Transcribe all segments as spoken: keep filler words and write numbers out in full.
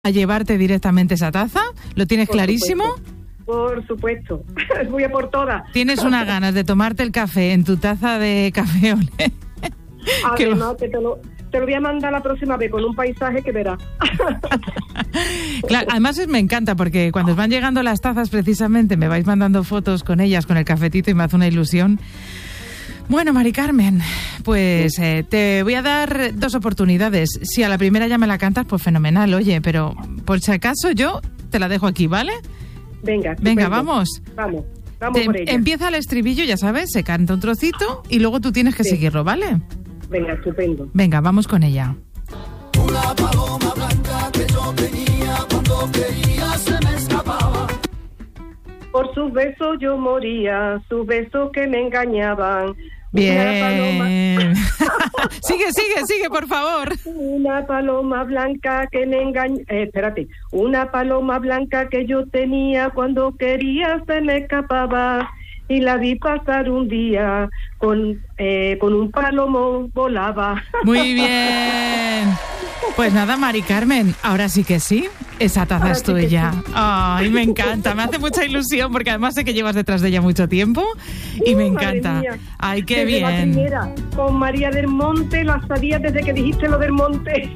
a llevarte directamente esa taza? ¿Lo tienes Por clarísimo? Supuesto. Por supuesto, voy a por todas. ¿Tienes unas ganas de tomarte el café en tu taza de café olé? Además, que te lo, te lo voy a mandar la próxima vez con un paisaje que verás. Claro, además es, me encanta porque cuando os van llegando las tazas precisamente me vais mandando fotos con ellas, con el cafetito y me hace una ilusión. Bueno, Mari Carmen, pues eh, te voy a dar dos oportunidades. Si a la primera ya me la cantas, pues fenomenal, oye, pero por si acaso yo te la dejo aquí, ¿vale? Venga, Venga, vamos. Vamos, vamos Te, por ella. Empieza el estribillo, ya sabes, se canta un trocito y luego tú tienes que Sí. seguirlo, ¿vale? Venga, estupendo. Venga, vamos con ella. Una paloma blanca que yo tenía cuando quería se me escapaba. Por sus besos yo moría, sus besos que me engañaban. Una paloma, Bien. Sigue, sigue, sigue, por favor. una paloma blanca que me engañó. Eh, espérate. Una paloma blanca que yo tenía cuando quería se me escapaba. Y la vi pasar un día con, eh, con un palomo volaba. Muy bien. Pues nada, Mari Carmen, ahora sí que sí, esa taza Ahora es sí que tuya. sí. Ay, me encanta, me hace mucha ilusión porque además sé que llevas detrás de ella mucho tiempo y me Uh, madre encanta. mía. Ay, qué Desde la bien. primera, con María del Monte, la sabía desde que dijiste lo del monte.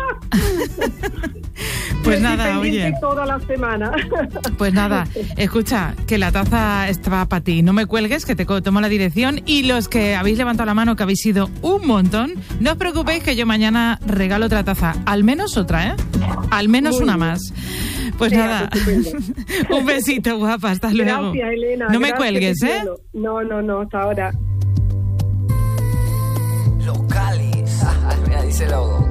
Pues Estoy nada, pendiente oye. toda la semana. Pues nada, escucha, que la taza estaba para ti. No me cuelgues, que te co- tomo la dirección. Y los que habéis levantado la mano, que habéis sido un montón, no os preocupéis que yo mañana regalo otra taza. Al menos otra, ¿eh? Al menos Muy una bien. más. Pues Venga, nada, estupendo. un besito, guapa. Hasta luego. Gracias, Elena. No me gracias, cuelgues, te ¿eh? quiero. No, no, no, hasta ahora. Los Calis. Mira, dice logo.